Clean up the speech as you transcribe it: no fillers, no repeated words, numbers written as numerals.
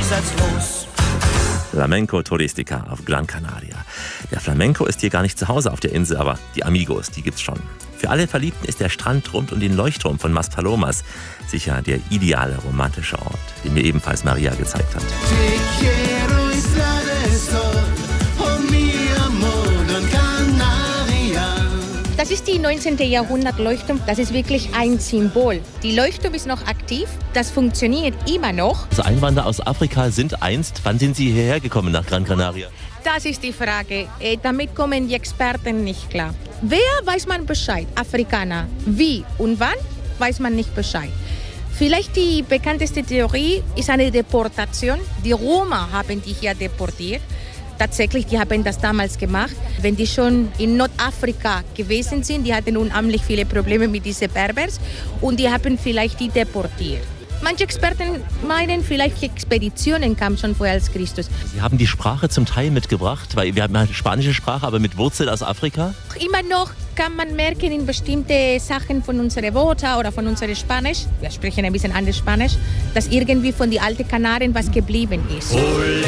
aussatzlos. Flamenco Turistica auf Gran Canaria. Der Flamenco ist hier gar nicht zu Hause auf der Insel, aber die Amigos, die gibt's schon. Für alle Verliebten ist der Strand rund um den Leuchtturm von Maspalomas sicher der ideale romantische Ort, den mir ebenfalls Maria gezeigt hat. Das ist die 19. Jahrhundert Leuchtturm. Das ist wirklich ein Symbol. Die Leuchtturm ist noch aktiv. Das funktioniert immer noch. Also Einwanderer aus Afrika sind einst. Wann sind Sie hierher gekommen nach Gran Canaria? Das ist die Frage. Damit kommen die Experten nicht klar. Wer weiß man Bescheid? Afrikaner. Wie und wann weiß man nicht Bescheid. Vielleicht die bekannteste Theorie ist eine Deportation. Die Roma haben die hier deportiert. Tatsächlich, die haben das damals gemacht. Wenn die schon in Nordafrika gewesen sind, die hatten unheimlich viele Probleme mit diesen Berbers und die haben vielleicht die deportiert. Manche Experten meinen, vielleicht die Expeditionen kamen schon vorher als Christus. Sie haben die Sprache zum Teil mitgebracht, weil wir haben eine spanische Sprache, aber mit Wurzel aus Afrika. Immer noch kann man merken in bestimmte Sachen von unseren Worten oder von unserem Spanisch, wir sprechen ein bisschen anders Spanisch, dass irgendwie von den alten Kanaren was geblieben ist.